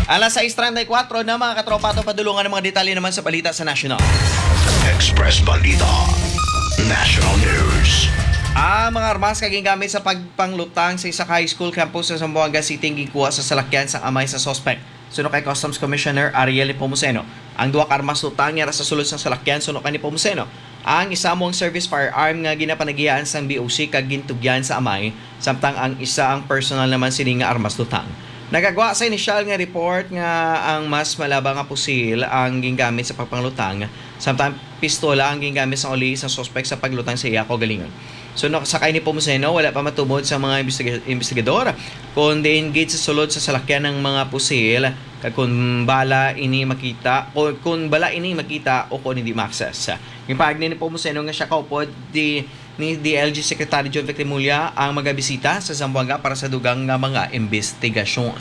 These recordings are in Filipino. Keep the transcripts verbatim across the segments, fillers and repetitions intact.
Alas sais trenta y kuwatro na mga katropa, ito padulungan ng mga detalye naman sa balita sa National. Express Balita National News. Ang mga armas kaging gamit sa pagpanglutang sa isa high school campus sa Zamboanga City gikuha sa salakyan sa amay sa suspect. Suno kay Customs Commissioner Ariel Nepomuceno. Ang duwa ka armas lutang niya sa sulod sa salakyan suno kay Nepomuceno. Ang isa mong service firearm nga ginapanagiyaan sa B O C kag gintugyan sa amay, samtang ang isa ang personal naman sini nga armas lutang. Nagagwa sa inisyal nga report nga ang mas malabang nga pusil ang gingamit sa pagpanglutang, samtang pistola ang gingamit sa uli sa suspect sa paglutang sa iya galingon. So no, sakay ni Nepomuceno, wala pa matubod sa mga investiga- investigador kung di-engage sa sulod sa salakyan ng mga pusil kag kung bala ini makita o kung bala ini makita o kung hindi ma-access. Yung pag ni Nepomuceno nga siya kaupod di ni D L G Secretary John Victimulya ang magabisita sa Zamboanga para sa dugang nga mga investigasyon.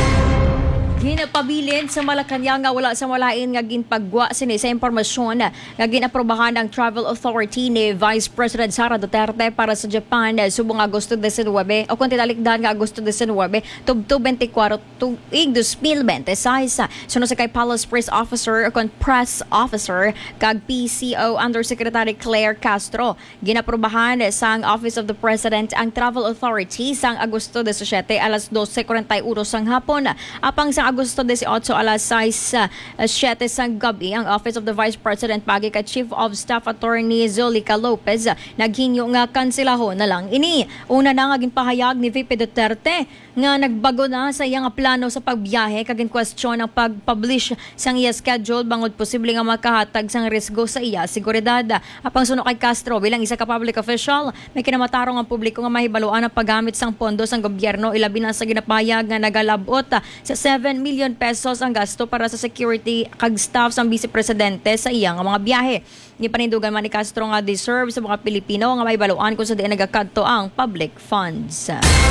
Ginapabilin sa Malacanang nga wala sa malain nga ginpagwa sini sa impormasyon nga ginaprobahan ng Travel Authority ni Vice President Sara Duterte para sa Japan subong Agosto nineteen o kung tinalikdan nga Agosto nineteen tubto twenty-four tuig twenty twenty-six. Suno sa kay Palace Press Officer o kung Press Officer kag P C O Undersecretary Claire Castro. Ginaprobahan sang Office of the President ang Travel Authority sang Agosto seventeen alas twelve forty-one sang hapon. Apang sang Agosto eighteen alas sais siyete sang gabi ang Office of the Vice President pagi kay Chief of Staff Attorney Zolica Lopez naghinyo nga kanselahon na lang ini. Una na nga ginpahayag ni V P Duterte nga nagbago na sa iyang plano sa pagbiyahe kag in question ang pag-publish sang iya schedule bangod posible nga makahatag sang risgo sa iya seguridad. Apang suno kay Castro bilang isa ka public official may kinamatarong ang publiko nga mahibaluan ang paggamit sang pondo sang gobyerno ilabi na sa ginapahayag nga nagalabot sa seven million pesos ang gasto para sa security kag staff sang Vice Presidente sa iyang mga biyahe. Ni panindugan man ni Castro nga deserve sa mga Pilipino nga mahibaluan kung sa diin nagakadto ang public funds.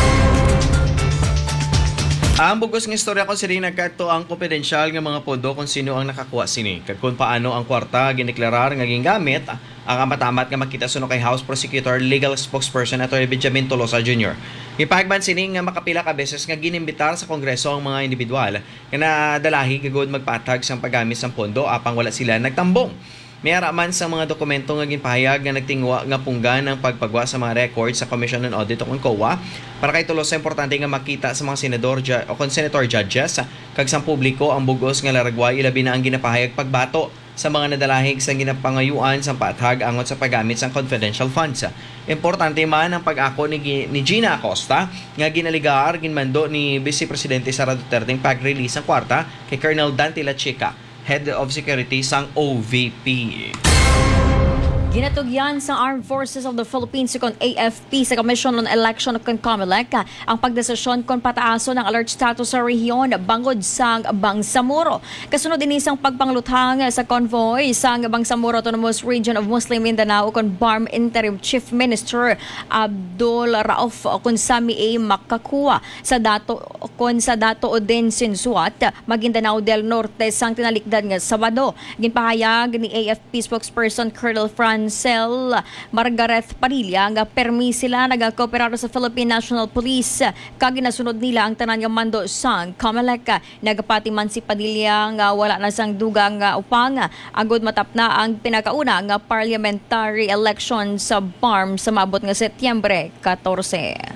Ang bugos ng istorya kung sino nagkato ang confidential nga mga pondo kung sino ang nakakuha sini. Kag kung paano ang kwarta gineklarar nga gingamit ang amatamat nga makita suno kay House Prosecutor Legal Spokesperson Attorney Benjamin Tolosa Junior Ipahagman sini nga makapila ka beses nga ginimbitar sa Kongreso ang mga individual nga nadalahi gagod magpatag sang paggamit sang pondo apang wala sila nagtambong. May araman sa mga dokumento nga ginpahayag nga nagtingwa nga punggan ng pagpagwa sa mga records sa Commission on Audit o C O A para kay tulos sa importante nga makita sa mga senador o kon senator judges kag sa publiko ang bugos nga laragway ilabi na ang ginapahayag pagbato sa mga nadalahig sa ginapangayuan sa pathag angot sa paggamit sa confidential funds. Importante man ang pag-ako ni, ni Gina Acosta nga ginaligar ginmando ni Vice Presidente Sara Duterte ang pag-release ng kwarta kay Colonel Dante La Chica, Head of Security sang O V P. Ginatugyan sa Armed Forces of the Philippines kon A F P sa Commission on Election of COMELEC ang pagdesisyon kon pataaso ng alert status sa rehiyon bangod sang Bangsamoro. Kasunod din isang pagpangluthang sa convoy sang Bangsamoro Autonomous Region of Muslim Mindanao kon B A R M Interim Chief Minister Abdul Rauf kon Sami A. Makakua sa dato kon sa dato Odin Sinsuat Maguindanao del Norte sang tinalikdan nga Sabado. Ginpahayag ni A F P spokesperson Colonel Franz Ansel Margaret Padilla nga permi sila nagakooperar sa Philippine National Police kag ginasunod nila ang tanan nga mando sang COMELEC. Nagapati man si Padilla nga wala na sang dugang nga upang agod matap na ang pinakauna nga parliamentary election sa B A R M sa maabot nga Setyembre fourteen.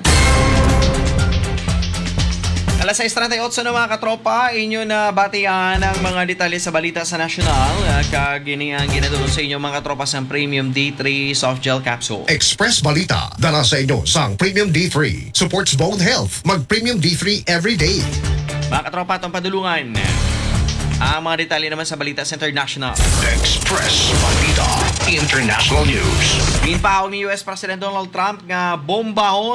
Alas sais trenta y ocho na mga katropa, inyo na batian ang mga detalye sa balita sa National. Kag ini ang ginadulong sa inyo mga katropa sa Premium D three Soft Gel Capsule. Express Balita dala sa inyo sang Premium D three. Supports bone health. Mag Premium D three every day. Mga katropa, itong padulungan. Ang mga detalye naman sa balita sa International. Express Balita International News. Ginpahog ni U S President Donald Trump nga bomba